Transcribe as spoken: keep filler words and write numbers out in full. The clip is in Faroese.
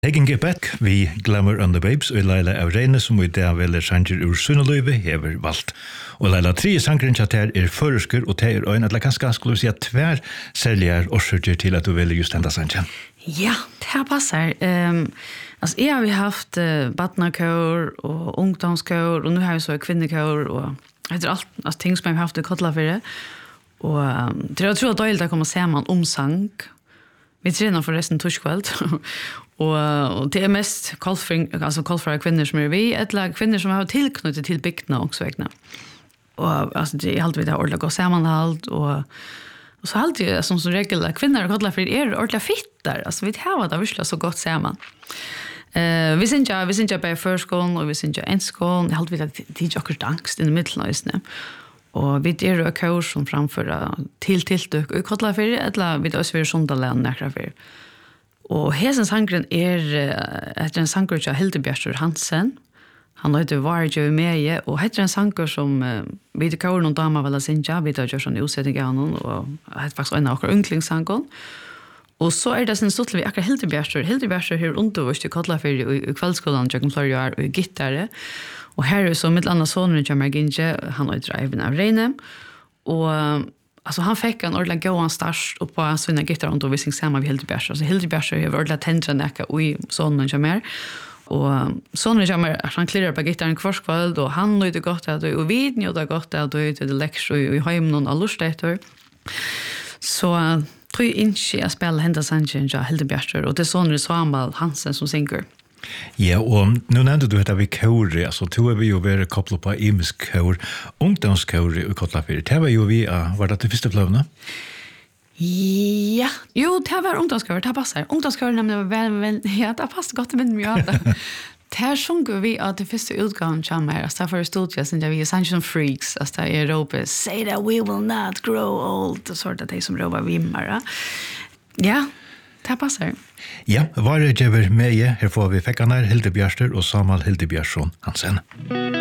Taking it back, vi Glamour on the Babes og Leila Aurene som i dag veler sanger ur Sunneløyve hever valgt. Og Leila tre sangren til at er føresker og teir øyne at ganske skulle si at tver særlige årsøker til at du veler just enda sanger. Ja, det passer. Um, altså, jeg har vi haft uh, badnakår og ungdomskår, og nu har vi så kvinnekår, og det er alt altså, ting som jeg har haft i Kotlafyrre. Og um, det er jeg tror at døylig kommer se man om sang. Vi trener forresten torskveld. og, og det er mest altså kolfra kvinner som er vi, eller kvinner som har tilknyttet til bygdene også vekkene. Og altså, det er alltid det ordentlig gå sammenhold, og, og så alltid, som som regel, kvinner og Kotlafyrre er ordentlig fitt der. Altså, vi har det virkelig så godt sammen. Uh, vi synes ikke, vi synes ikke bare førskolen, og vi synes ikke enskolen. Jeg har alltid det er ikke akkurat angst i middelnøysene. Og vi er jo kurs som framfører til tiltøk i Kotlafyrre, eller vi er også ved Sondalen nærkrafyrre. Og hesen sangren er etter en sanger til Hilde Bjørstor Hansen. Han heter Varje Meie, og heter en sanger som uh, vi er kurs noen damer vel å synge, vi har gjort sånn utsetting av noen, og heter faktisk en av akkurat unglingssangen. Og så er det sånn stått vi akkurat Hilde Bjørstor. Hilde Bjørstor har undervist i Kotlafyrre i kveldskolen, Jøkken Florjar og i gittare. Og her er så mitt andre sonen til Marginje, han er driven av Reine. Og altså, han fikk en ordentlig gående start på sånne gitterundervisning sammen med Hilde Bjørstor. Så Hilde Bjørstor har ordentlig tendret nekka i sonen til meg. Og sonen til meg, han klirrer på gitteren hver kveld, og han nøyde godt av det, og vi nøyde godt av det, det lekser i heimen og lorsteter. Så tror jeg ikke jeg spiller hendelsangen til Hilde Bjørstor, og det er sonen Samuel Hansen som synger. Ja, og nu nevnte du dette vi kåre, altså to er vi jo vært kopplet på imisk kåre, ungdomskåre i Kotlafyrre. Det var jo vi, var det til første fløvene? Ja, jo, det var ungdomskåre, det passer. Ungdomskåre nemlig var vel, vel, ja, det passer godt med mye av det. Der sjunger vi at det første utgaven kommer, altså derfor stod jeg, synes jeg, vi er Sunshine Freaks, altså det er råpet, say that we will not grow old, og så er det de som råper vimmere. Ja, det passer. Ja, var det Jever Meie, her får vi Fekkanar Hilde Bjørstor og Samuel Hilde Bjørsson Hansen.